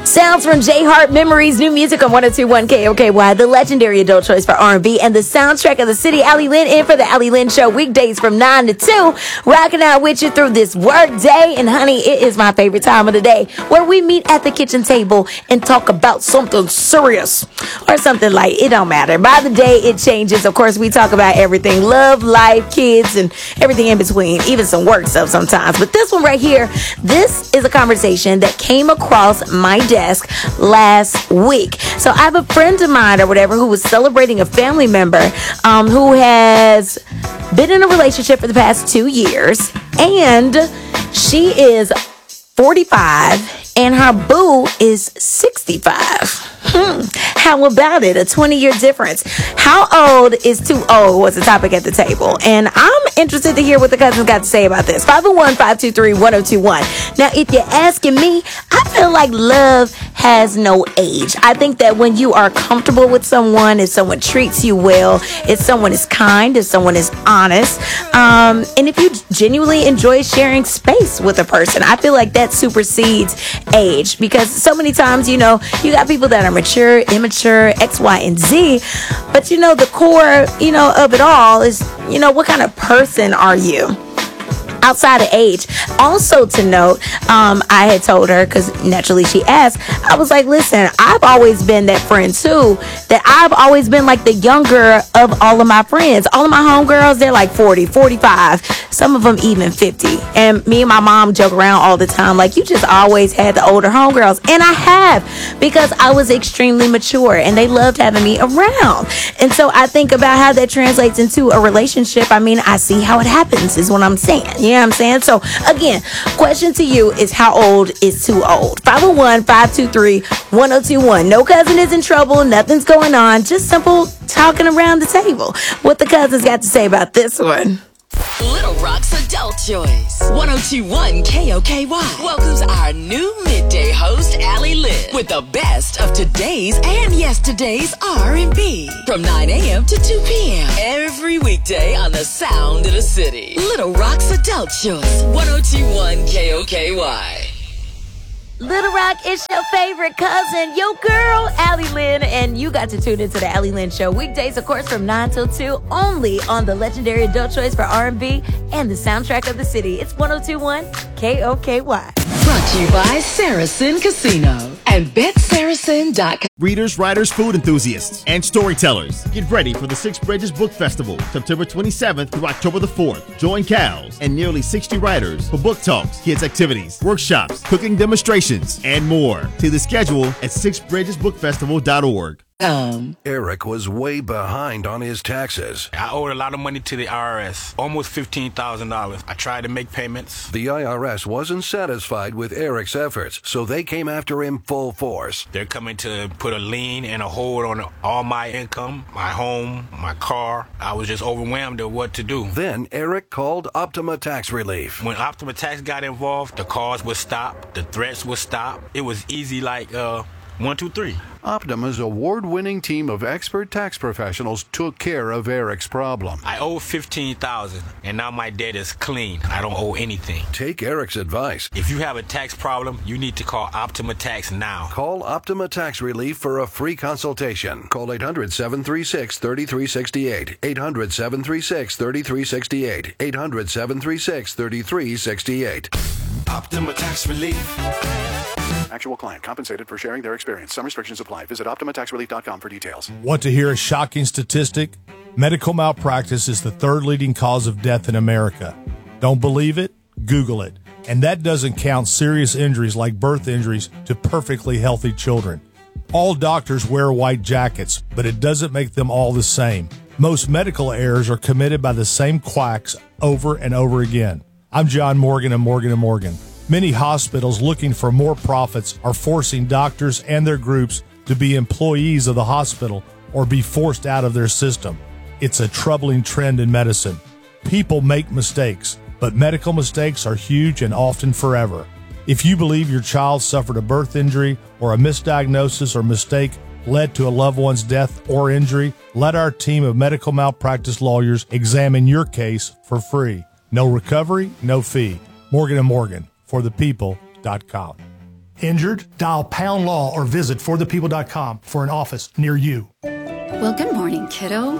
Sounds from J Hart Memories, new music on 102.1 KOKY, the legendary adult choice for R&B, and the soundtrack of the city. Allie Lynn in for the Allie Lynn Show, weekdays from 9 to 2, rocking out with you through this work day. And honey, it is my favorite time of the day where we meet at the kitchen table and talk about something serious or something light. It don't matter. By the day, it changes. Of course, we talk about everything: love, life, kids, and everything in between, even some work stuff sometimes. But this one right here, this is a conversation that came across my desk last week. So I have a friend of mine or whatever who was celebrating a family member who has been in a relationship for the past 2 years, and she is 45 and her boo is 65. How about it? A 20-year difference. How old is too old was the topic at the table. And I'm interested to hear what the cousins got to say about this. 501-523-1021. Now, if you're asking me, I feel like love has no age. I think that when you are comfortable with someone, if someone treats you well, if someone is kind, if someone is honest, and if you genuinely enjoy sharing space with a person, I feel like that supersedes age. Because so many times, you know, you got people that are mature, immature, X, Y, and Z. But, you know, the core, you know, of it all is, you know, what kind of person are you? Outside of age. Also to note, I had told her, because naturally she asked, I was like, listen, I've always been that friend too, that I've always been like the younger of all of my friends. All of my homegirls, they're like 40, 45, some of them even 50. And me and my mom joke around all the time, like, you just always had the older homegirls. And I have, because I was extremely mature and they loved having me around. And so I think about how that translates into a relationship. I mean, I see how it happens is what I'm saying. You know what I'm saying? So again, question to you is, how old is too old? 501-523-1021. No cousin is in trouble. Nothing's going on. Just simple talking around the table. What the cousins got to say about this one? Little Rock's Adult Choice. 102.1 KOKY welcomes our new midday host, Allie Lynn, with the best of today's and yesterday's R&B. From 9 a.m. to 2 p.m. every weekday on the sound of the city. Little Rock's Adult Choice. 102.1 KOKY. Little Rock, it's your favorite cousin, your girl, Allie Lynn, and you got to tune into the Allie Lynn Show weekdays, of course, from 9 till 2, only on the legendary adult choice for R&B and the soundtrack of the city. It's 102.1 KOKY. Brought to you by Saracen Casino and BetSaracen.com. Readers, writers, food enthusiasts, and storytellers, get ready for the Six Bridges Book Festival, September 27th through October the 4th. Join Cal's and nearly 60 writers for book talks, kids activities, workshops, cooking demonstrations, and more. See the schedule at sixbridgesbookfestival.org. Eric was way behind on his taxes. I owed a lot of money to the IRS, almost $15,000. I tried to make payments. The IRS wasn't satisfied with Eric's efforts, so they came after him full force. They're coming to put a lien and a hold on all my income, my home, my car. I was just overwhelmed at what to do. Then Eric called Optima Tax Relief. When Optima Tax got involved, the calls would stop, the threats would stop. It was easy like 1, 2, 3. Optima's award-winning team of expert tax professionals took care of Eric's problem. I owe $15,000, and now my debt is clean. I don't owe anything. Take Eric's advice. If you have a tax problem, you need to call Optima Tax now. Call Optima Tax Relief for a free consultation. Call 800-736-3368. 800-736-3368. 800-736-3368. Optima Tax Relief. Actual client compensated for sharing their experience. Some restrictions apply. Visit OptimaTaxRelief.com for details. Want to hear a shocking statistic? Medical malpractice is the third leading cause of death in America. Don't believe it? Google it. And that doesn't count serious injuries like birth injuries to perfectly healthy children. All doctors wear white jackets, but it doesn't make them all the same. Most medical errors are committed by the same quacks over and over again. I'm John Morgan of Morgan & Morgan. Many hospitals looking for more profits are forcing doctors and their groups to be employees of the hospital or be forced out of their system. It's a troubling trend in medicine. People make mistakes, but medical mistakes are huge and often forever. If you believe your child suffered a birth injury or a misdiagnosis or mistake led to a loved one's death or injury, let our team of medical malpractice lawyers examine your case for free. No recovery, no fee. Morgan & Morgan. ForThePeople.com. Injured? Dial #law or visit forthepeople.com for an office near you. Well, good morning, kiddo.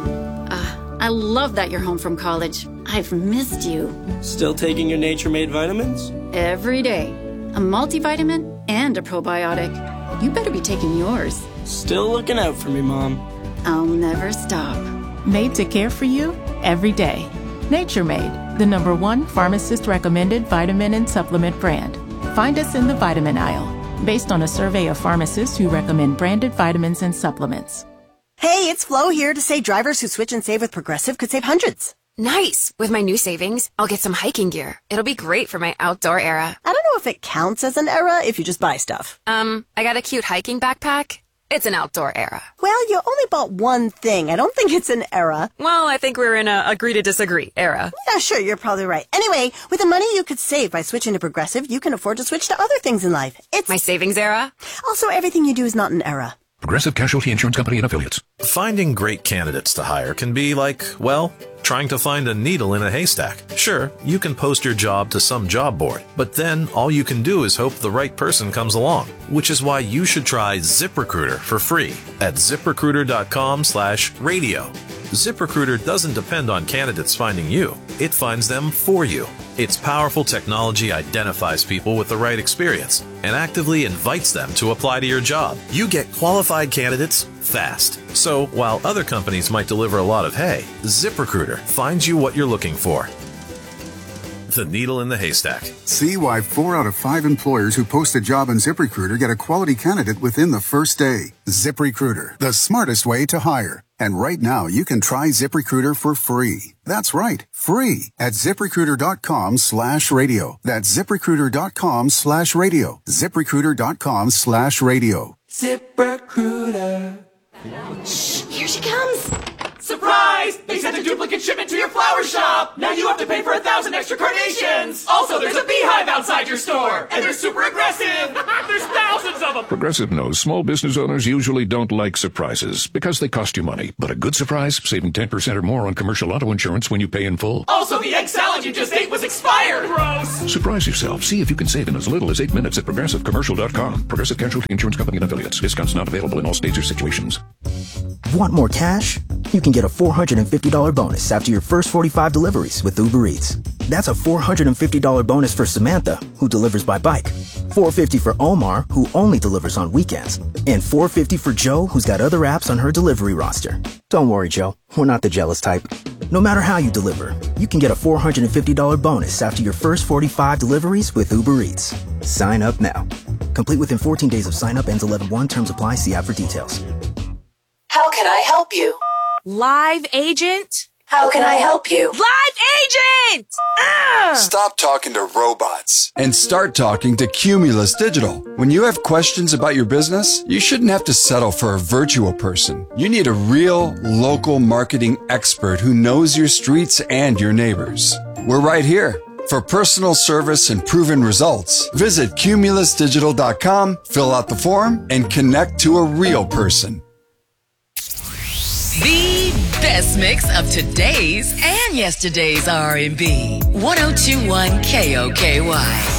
I love that you're home from college. I've missed you. Still taking your Nature Made vitamins? Every day. A multivitamin and a probiotic. You better be taking yours. Still looking out for me, Mom. I'll never stop. Made to care for you every day. Nature Made, the #1 pharmacist-recommended vitamin and supplement brand. Find us in the vitamin aisle, based on a survey of pharmacists who recommend branded vitamins and supplements. Hey, it's Flo here to say drivers who switch and save with Progressive could save hundreds. Nice! With my new savings, I'll get some hiking gear. It'll be great for my outdoor era. I don't know if it counts as an era if you just buy stuff. I got a cute hiking backpack. It's an outdoor era. Well, you only bought one thing. I don't think it's an era. Well, I think we're in a agree to disagree era. Yeah, sure, you're probably right. Anyway, with the money you could save by switching to Progressive, you can afford to switch to other things in life. It's my savings era. Also, everything you do is not an era. Progressive Casualty Insurance Company and Affiliates. Finding great candidates to hire can be like, well, trying to find a needle in a haystack. Sure, you can post your job to some job board, but then all you can do is hope the right person comes along, which is why you should try ZipRecruiter for free at ZipRecruiter.com/radio. ZipRecruiter doesn't depend on candidates finding you. It finds them for you. Its powerful technology identifies people with the right experience and actively invites them to apply to your job. You get qualified candidates fast. So while other companies might deliver a lot of hay, ZipRecruiter finds you what you're looking for. The needle in the haystack. See why 4 out of 5 employers who post a job on ZipRecruiter get a quality candidate within the first day. ZipRecruiter, the smartest way to hire. And right now, you can try ZipRecruiter for free. That's right, free at ZipRecruiter.com/radio. That's ZipRecruiter.com/radio. ZipRecruiter.com/radio. ZipRecruiter. Shh, here she comes. Surprise! They sent a duplicate shipment to your flower shop! Now you have to pay for 1,000 extra carnations! Also, there's a beehive outside your store! And they're super aggressive! There's thousands of them! Progressive knows small business owners usually don't like surprises because they cost you money. But a good surprise, saving 10% or more on commercial auto insurance when you pay in full. Also, the egg salad you just ate was expired! Gross! Surprise yourself. See if you can save in as little as 8 minutes at ProgressiveCommercial.com. Progressive Casualty Insurance Company and Affiliates. Discounts not available in all states or situations. Want more cash? You can get a $450 bonus after your first 45 deliveries with Uber Eats. That's a $450 bonus for Samantha, who delivers by bike, $450 for Omar, who only delivers on weekends, and $450 for Joe, who's got other apps on her delivery roster. Don't worry, Joe. We're not the jealous type. No matter how you deliver, you can get a $450 bonus after your first 45 deliveries with Uber Eats. Sign up now. Complete within 14 days of sign up. Ends 11/1. Terms apply. See app for details. How can I help you? Live agent? How can I help you? Live agent! Stop talking to robots and start talking to Cumulus Digital. When you have questions about your business, you shouldn't have to settle for a virtual person. You need a real local marketing expert who knows your streets and your neighbors. We're right here. For personal service and proven results, visit cumulusdigital.com, fill out the form, and connect to a real person. The best mix of today's and yesterday's R&B. 102.1 KOKY.